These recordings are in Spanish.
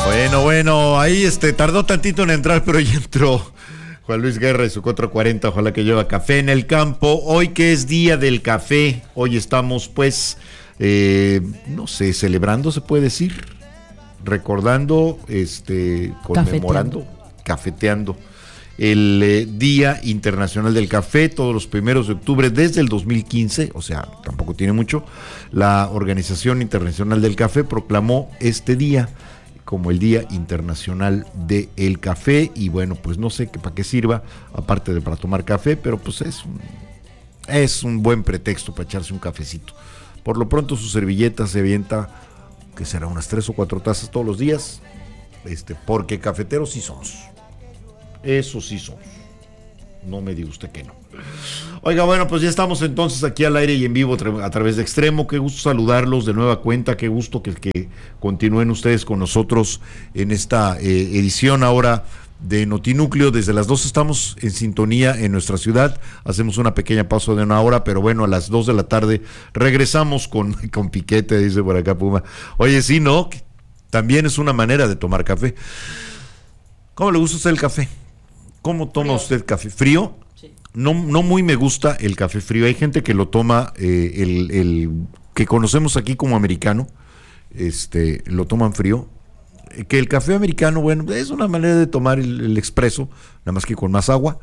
Bueno, ahí tardó tantito en entrar, pero ya entró Juan Luis Guerra y su 440, ojalá que lleva café en el campo. Hoy que es día del café, hoy estamos pues, no sé, celebrando se puede decir, recordando, conmemorando, cafeteando el Día Internacional del Café, todos los primeros de octubre desde el 2015, o sea, tampoco tiene mucho. La Organización Internacional del Café proclamó este día como el Día Internacional del Café, y bueno, pues no sé para qué sirva, aparte de para tomar café, pero pues es un buen pretexto para echarse un cafecito. Por lo pronto su servilleta se avienta, que será unas 3 o 4 tazas todos los días, porque cafeteros sí somos. Eso sí somos. No me diga usted que no. Oiga, bueno, pues ya estamos entonces aquí al aire y en vivo a través de Extremo. Qué gusto saludarlos de nueva cuenta, qué gusto que continúen ustedes con nosotros en esta edición ahora de Notinúcleo. Desde las 2 estamos en sintonía en nuestra ciudad, hacemos una pequeña pausa de una hora, pero bueno, a las 2 de la tarde regresamos con piquete, dice por acá Puma. Oye, sí, ¿no? También es una manera de tomar café. ¿Cómo le gusta a usted el café? ¿Cómo toma usted café? ¿Frío? Sí. No muy me gusta el café frío. Hay gente que lo toma, el que conocemos aquí como americano, lo toman frío. Que el café americano, bueno, es una manera de tomar el expreso, nada más que con más agua.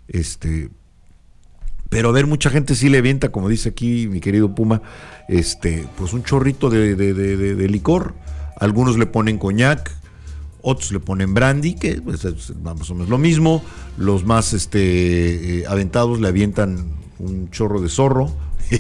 Pero a ver, mucha gente sí le avienta, como dice aquí mi querido Puma, pues un chorrito de licor. Algunos le ponen coñac, otros le ponen brandy, que pues, es más o menos lo mismo. Los más aventados le avientan un chorro de zorro.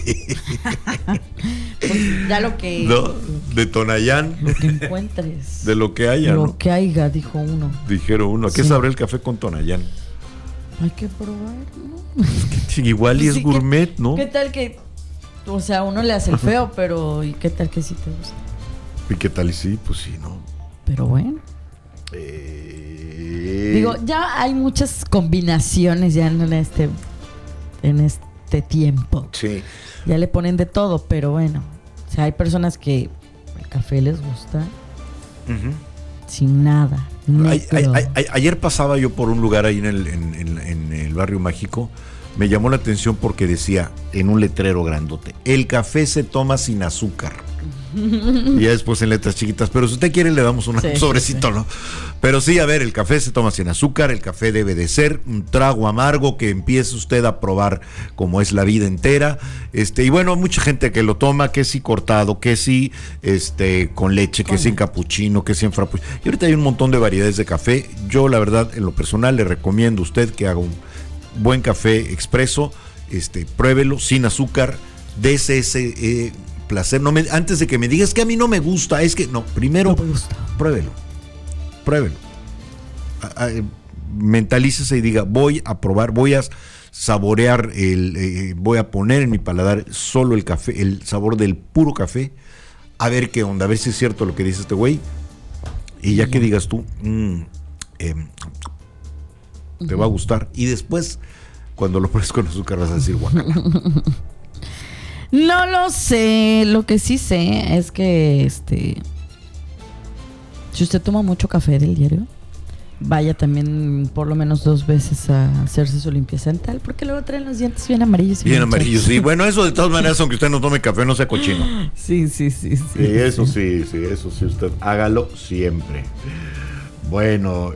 Pues ya lo que... No, de Tonayán. Lo que encuentres. De lo que haya, Lo ¿no? que haya, dijo uno. Dijeron uno. ¿A qué sabrá el café con Tonayán? Hay que probar, ¿no? Igual y es Sí, gourmet, ¿no? ¿Qué tal que... O sea, uno le hace el feo, pero... ¿Y qué tal que sí te gusta? ¿Y qué tal y sí? Pues sí, ¿no? Pero bueno. Digo, ya hay muchas combinaciones ya en este tiempo. Sí. Ya le ponen de todo, pero bueno. O sea, hay personas que el café les gusta sin nada. Ayer pasaba yo por un lugar ahí en el Barrio Mágico. Me llamó la atención porque decía en un letrero grandote: el café se toma sin azúcar. Y ya después en letras chiquitas, pero si usted quiere le damos un sobrecito, sí. ¿No? Pero sí, a ver, el café se toma sin azúcar, el café debe de ser un trago amargo que empiece usted a probar como es la vida entera, y bueno, mucha gente que lo toma, que sí cortado, que sí con leche, que sí en capuchino, que sí en frappuccino, y ahorita hay un montón de variedades de café. Yo la verdad, en lo personal, le recomiendo a usted que haga un buen café expreso, pruébelo sin azúcar, dese ese placer. Antes de que me digas que a mí no me gusta, es que no, primero no me gusta. Pruébelo. Mentalícese y diga: voy a probar, voy a saborear, voy a poner en mi paladar solo el café, el sabor del puro café, a ver qué onda, a ver si es cierto lo que dice este güey, y ya que digas tú, te va a gustar, y después, cuando lo pruebes con azúcar, vas a decir guacala. No lo sé, lo que sí sé es que si usted toma mucho café del diario, vaya también por lo menos 2 veces a hacerse su limpieza dental, porque luego traen los dientes bien amarillos. Bien amarillos, sí. Bueno, eso de todas maneras, aunque usted no tome café, no sea cochino. Sí. Eso sí, usted hágalo siempre. Bueno,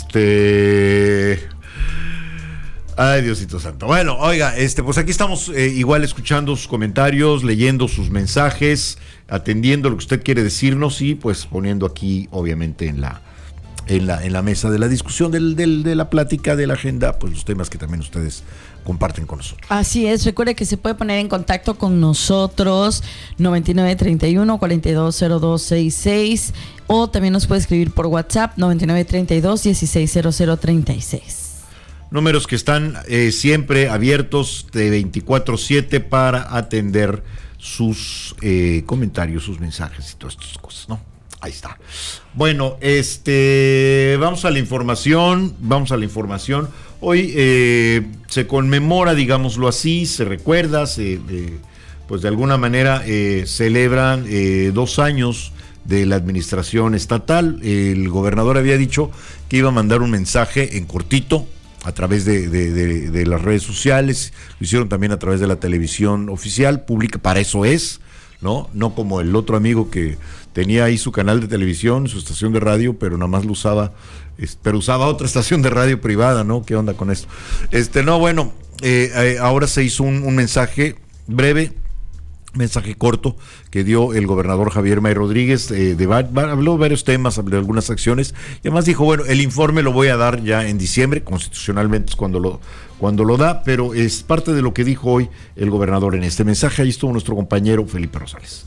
ay, Diosito santo. Bueno, oiga, pues aquí estamos igual escuchando sus comentarios, leyendo sus mensajes, atendiendo lo que usted quiere decirnos y pues poniendo aquí, obviamente, en la mesa de la discusión, de la plática, de la agenda, pues los temas que también ustedes comparten con nosotros. Así es, recuerde que se puede poner en contacto con nosotros 9931-420266 o también nos puede escribir por WhatsApp 9932-160036. Números que están siempre abiertos de 24/7 para atender sus comentarios, sus mensajes y todas estas cosas, ¿no? Ahí está. Bueno, vamos a la información. Hoy se conmemora, digámoslo así, se recuerda, pues de alguna manera celebran 2 años de la administración estatal. El gobernador había dicho que iba a mandar un mensaje en cortito a través de las redes sociales, lo hicieron también a través de la televisión oficial, pública, para eso es, ¿no? No como el otro amigo que tenía ahí su canal de televisión, su estación de radio, pero nada más lo usaba, pero usaba otra estación de radio privada, ¿no? ¿Qué onda con esto? No, bueno, ahora se hizo un mensaje breve, mensaje corto que dio el gobernador Javier May Rodríguez, habló de varios temas, habló de algunas acciones, y además dijo, bueno, el informe lo voy a dar ya en diciembre, constitucionalmente es cuando lo da, pero es parte de lo que dijo hoy el gobernador en este mensaje. Ahí estuvo nuestro compañero Felipe Rosales.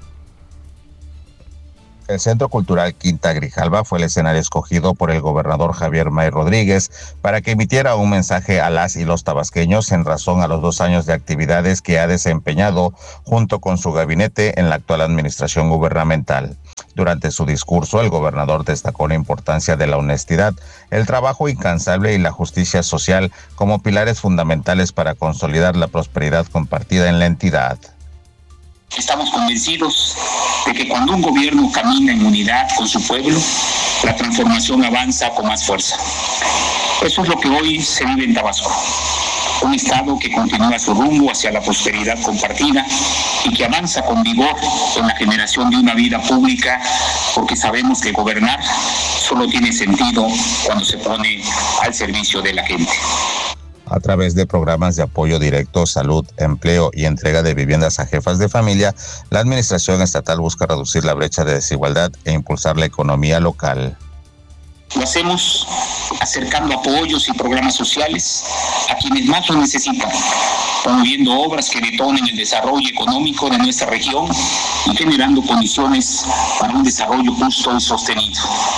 El Centro Cultural Quinta Grijalva fue el escenario escogido por el gobernador Javier May Rodríguez para que emitiera un mensaje a las y los tabasqueños en razón a los 2 años de actividades que ha desempeñado junto con su gabinete en la actual administración gubernamental. Durante su discurso, el gobernador destacó la importancia de la honestidad, el trabajo incansable y la justicia social como pilares fundamentales para consolidar la prosperidad compartida en la entidad. Estamos convencidos de que cuando un gobierno camina en unidad con su pueblo, la transformación avanza con más fuerza. Eso es lo que hoy se vive en Tabasco. Un estado que continúa su rumbo hacia la prosperidad compartida y que avanza con vigor en la generación de una vida pública, porque sabemos que gobernar solo tiene sentido cuando se pone al servicio de la gente. A través de programas de apoyo directo, salud, empleo y entrega de viviendas a jefas de familia, la administración estatal busca reducir la brecha de desigualdad e impulsar la economía local. Lo hacemos acercando apoyos y programas sociales a quienes más lo necesitan, promoviendo obras que detonen el desarrollo económico de nuestra región y generando condiciones para un desarrollo justo y sostenido.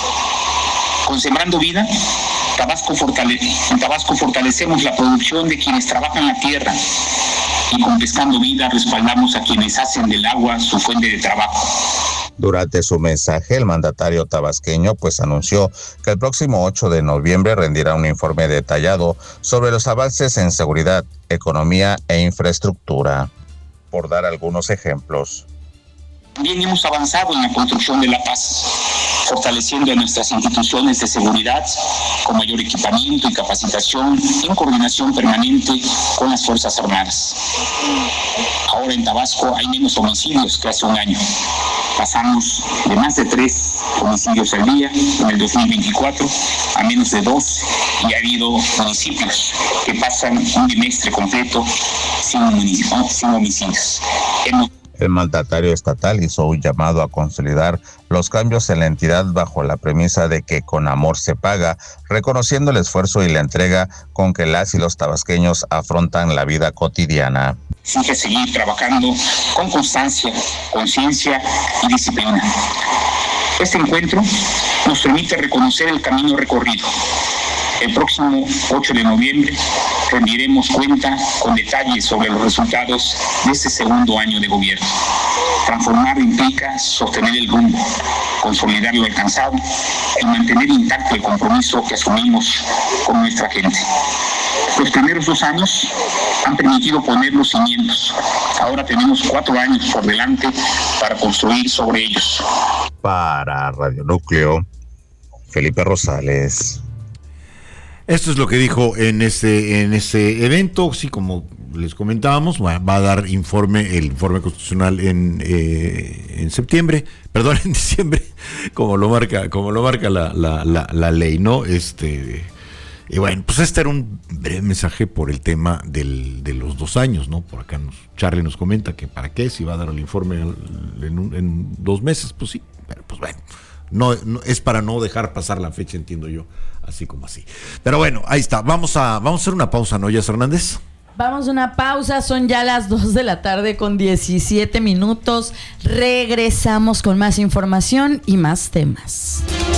Con Sembrando Vida, en Tabasco fortalecemos la producción de quienes trabajan la tierra y con Pescando Vida respaldamos a quienes hacen del agua su fuente de trabajo. Durante su mensaje, el mandatario tabasqueño anunció que el próximo 8 de noviembre rendirá un informe detallado sobre los avances en seguridad, economía e infraestructura. Por dar algunos ejemplos. También hemos avanzado en la construcción de la paz, fortaleciendo a nuestras instituciones de seguridad con mayor equipamiento y capacitación en coordinación permanente con las Fuerzas Armadas. Ahora en Tabasco hay menos homicidios que hace un año. Pasamos de más de 3 homicidios al día en el 2024 a menos de 2 y ha habido municipios que pasan un bimestre completo sin homicidios. El mandatario estatal hizo un llamado a consolidar los cambios en la entidad bajo la premisa de que con amor se paga, reconociendo el esfuerzo y la entrega con que las y los tabasqueños afrontan la vida cotidiana. Hay que seguir trabajando con constancia, conciencia y disciplina. Este encuentro nos permite reconocer el camino recorrido. El próximo 8 de noviembre rendiremos cuenta con detalles sobre los resultados de este segundo año de gobierno. Transformar implica sostener el rumbo, consolidar lo alcanzado y mantener intacto el compromiso que asumimos con nuestra gente. Los primeros 2 años han permitido poner los cimientos. Ahora tenemos 4 años por delante para construir sobre ellos. Para Radio Núcleo, Felipe Rosales. Esto es lo que dijo en ese evento, sí, como les comentábamos, va a dar el informe constitucional en septiembre, perdón, en diciembre, como lo marca la ley, ¿no? Y bueno, pues este era un breve mensaje por el tema de los 2 años, ¿no? Por acá Charlie nos comenta que para qué, si va a dar el informe en 2 meses, pues sí, pero pues bueno. No es para no dejar pasar la fecha, entiendo yo, así como así. Pero bueno, ahí está. Vamos a hacer una pausa, ¿no, Yas Hernández? Vamos a una pausa, son ya las 2 de la tarde con 17 minutos. Regresamos con más información y más temas.